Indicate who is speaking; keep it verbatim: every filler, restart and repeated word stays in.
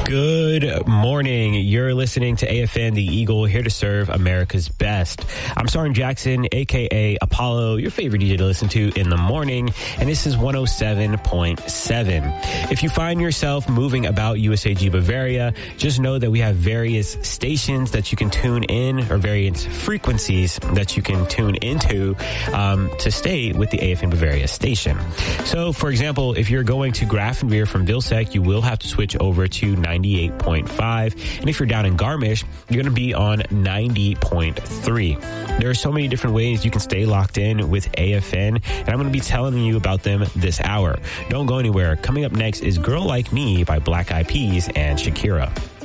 Speaker 1: Good morning. You're listening to A F N, the Eagle, here to serve America's best. I'm Soren Jackson, a k a. Apollo, your favorite D J to listen to in the morning, and this is one oh seven point seven. If you find yourself moving about U S A G Bavaria, just know that we have various stations that you can tune in, or various frequencies that you can tune into um, to stay with the A F N Bavaria station. So, for example, if you're going to Grafenweer from Vilsec, you will have to switch over to ninety-eight point five. And if you're down in Garmisch, you're going to be on ninety point three. There are so many different ways you can stay locked in with A F N, and I'm going to be telling you about them this hour. Don't go anywhere. Coming up next is Girl Like Me by Black Eyed Peas and Shakira.